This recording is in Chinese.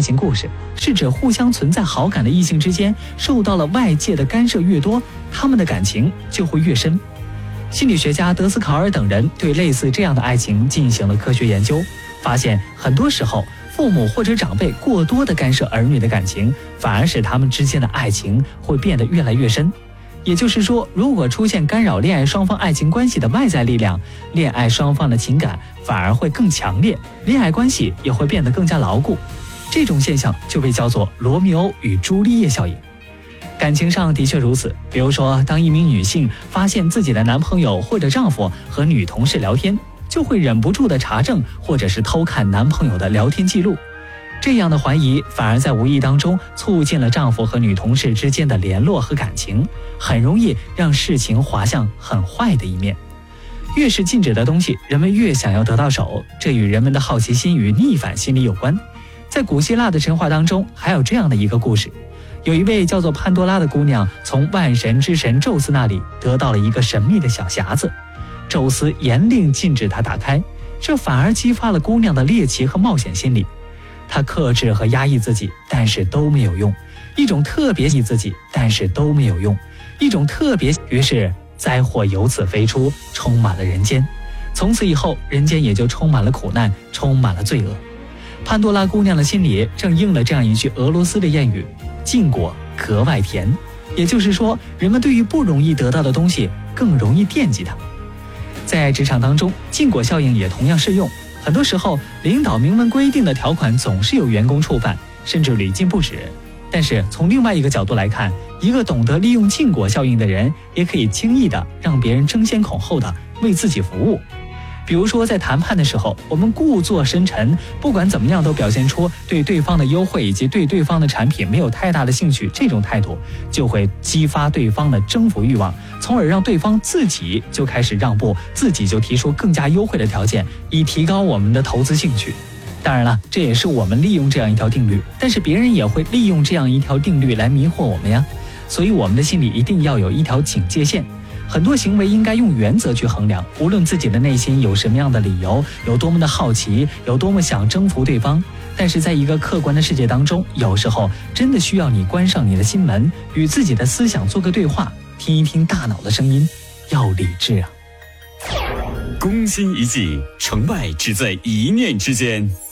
情故事，是指互相存在好感的异性之间受到了外界的干涉越多，他们的感情就会越深。心理学家德斯考尔等人对类似这样的爱情进行了科学研究，发现很多时候父母或者长辈过多的干涉儿女的感情，反而使他们之间的爱情会变得越来越深。也就是说，如果出现干扰恋爱双方爱情关系的外在力量，恋爱双方的情感反而会更强烈，恋爱关系也会变得更加牢固。这种现象就被叫做罗密欧与朱丽叶效应。感情上的确如此，比如说，当一名女性发现自己的男朋友或者丈夫和女同事聊天，就会忍不住的查证或者是偷看男朋友的聊天记录。这样的怀疑反而在无意当中促进了丈夫和女同事之间的联络和感情，很容易让事情滑向很坏的一面。越是禁止的东西，人们越想要得到手，这与人们的好奇心与逆反心理有关。在古希腊的神话当中，还有这样的一个故事，有一位叫做潘多拉的姑娘，从万神之神宙斯那里得到了一个神秘的小匣子，宙斯严令禁止她打开，这反而激发了姑娘的猎奇和冒险心理。她克制和压抑自己，但是都没有用；一种特别抑自己，但是都没有用；一种特别，于是灾祸由此飞出，充满了人间。从此以后，人间也就充满了苦难，充满了罪恶。潘多拉姑娘的心里正应了这样一句俄罗斯的谚语：禁果格外甜。也就是说，人们对于不容易得到的东西更容易惦记它。在职场当中，禁果效应也同样适用。很多时候，领导明文规定的条款总是有员工触犯，甚至屡禁不止。但是从另外一个角度来看，一个懂得利用禁果效应的人，也可以轻易的让别人争先恐后的为自己服务。比如说，在谈判的时候，我们故作深沉，不管怎么样都表现出对对方的优惠以及对对方的产品没有太大的兴趣，这种态度就会激发对方的征服欲望，从而让对方自己就开始让步，自己就提出更加优惠的条件，以提高我们的投资兴趣。当然了，这也是我们利用这样一条定律，但是别人也会利用这样一条定律来迷惑我们呀。所以我们的心里一定要有一条警戒线。很多行为应该用原则去衡量，无论自己的内心有什么样的理由，有多么的好奇，有多么想征服对方，但是在一个客观的世界当中，有时候真的需要你关上你的心门，与自己的思想做个对话，听一听大脑的声音，要理智啊。 攻心一计，成败只在一念之间。